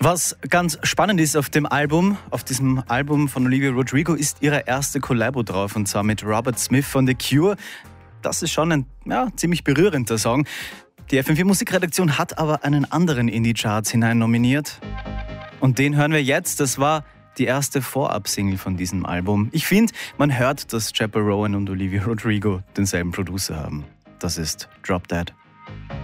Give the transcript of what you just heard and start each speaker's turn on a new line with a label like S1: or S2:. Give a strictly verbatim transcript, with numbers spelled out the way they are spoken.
S1: Was ganz spannend ist auf dem Album, auf diesem Album von Olivia Rodrigo, ist ihre erste Collabo drauf, und zwar mit Robert Smith von The Cure. Das ist schon ein ja, ziemlich berührender Song. Die F M vier Musikredaktion hat aber einen anderen in die Charts hinein nominiert. Und den hören wir jetzt. Das war die erste Vorab-Single von diesem Album. Ich finde, man hört, dass Chappell Roan und Olivia Rodrigo denselben Producer haben. Das ist Drop Dead.